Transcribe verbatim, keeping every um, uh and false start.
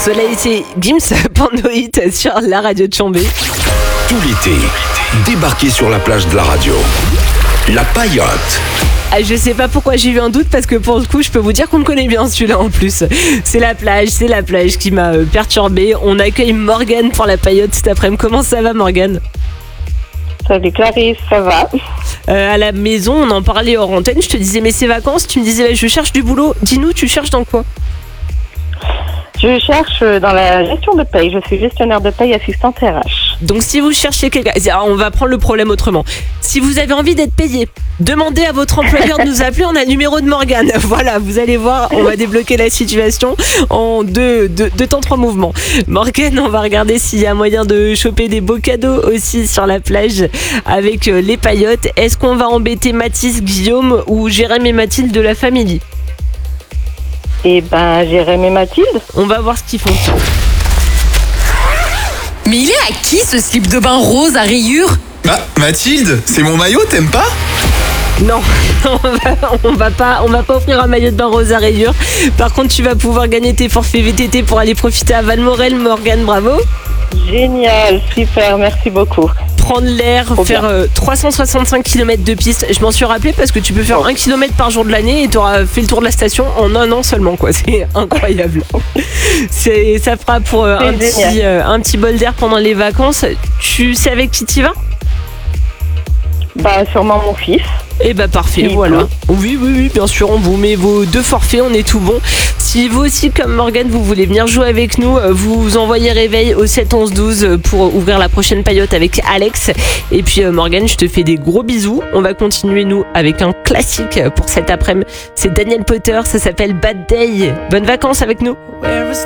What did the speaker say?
Soleil, c'est Gims pour nos hits sur la radio de Chambé. Tout l'été, débarquez sur la plage de la radio. La Paillote. Ah, je sais pas pourquoi j'ai eu un doute parce que pour le coup je peux vous dire qu'on le connaît bien celui-là en plus. C'est la plage, c'est la plage qui m'a euh, perturbée. On accueille Morgane pour la Paillote cet après-midi. Comment ça va Morgane ? Salut Clarisse, ça va ? euh, À la maison on en parlait hors antenne, je te disais mais c'est vacances, tu me disais bah, je cherche du boulot. Dis-nous, tu cherches dans quoi ? Je cherche dans la gestion de paye. Je suis gestionnaire de paye, assistante R H. Donc si vous cherchez quelqu'un, on va prendre le problème autrement. Si vous avez envie d'être payé, demandez à votre employeur de nous appeler, on a le numéro de Morgane. Voilà, vous allez voir, on va débloquer la situation en deux, deux, deux temps, trois mouvements. Morgane, on va regarder s'il y a moyen de choper des beaux cadeaux aussi sur la plage avec les paillotes. Est-ce qu'on va embêter Mathis, Guillaume ou Jérém et Mathilde de la famille ? Eh ben, Jérém et Mathilde. On va voir ce qu'ils font. Mais il est à qui ce slip de bain rose à rayures ? Bah, Mathilde, c'est mon maillot, t'aimes pas ? Non, on va, on va pas, on va pas offrir un maillot de bain rose à rayures. Par contre, tu vas pouvoir gagner tes forfaits V T T pour aller profiter à Valmorel. Morgane, bravo. Génial, super, merci beaucoup. Prendre l'air, Trop faire euh, trois cent soixante-cinq kilomètres de piste. Je m'en suis rappelé parce que tu peux faire un kilomètre par jour de l'année et tu auras fait le tour de la station en un an seulement, quoi. C'est incroyable. C'est, ça fera pour euh, un, petit, euh, un petit bol d'air pendant les vacances. Tu sais avec qui tu vas ? Bah, sûrement mon fils. Eh bah parfait, Oui, voilà. oui. Oui, oui, oui, bien sûr, on vous met vos deux forfaits, on est tout bon. Si vous aussi, comme Morgane, vous voulez venir jouer avec nous, vous envoyez réveil au sept onze douze pour ouvrir la prochaine paillote avec Alex. Et puis Morgane, je te fais des gros bisous. On va continuer, nous, avec un classique pour cet après-midi. C'est Daniel Potter, ça s'appelle Bad Day. Bonnes vacances avec nous.